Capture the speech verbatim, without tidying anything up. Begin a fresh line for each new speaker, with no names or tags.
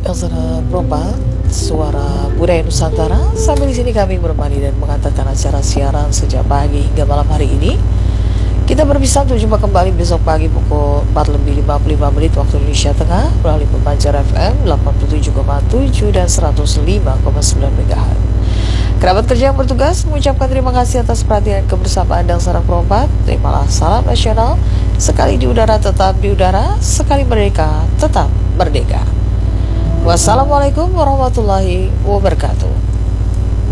Aksara Prompat, suara budaya Nusantara. Sambil di sini kami bermandi dan mengantarkan acara siaran sejak pagi hingga malam hari ini. Kita berpisah untuk jumpa kembali besok pagi pukul empat lebih lima puluh lima menit waktu Indonesia Tengah melalui pemancar F M delapan puluh tujuh koma tujuh dan seratus lima koma sembilan MHz. Kerabat kerja yang bertugas mengucapkan terima kasih atas perhatian kebersamaan dan sarang Prompat. Terimalah salam nasional, sekali di udara tetap di udara, sekali merdeka tetap merdeka. Wassalamualaikum warahmatullahi wabarakatuh.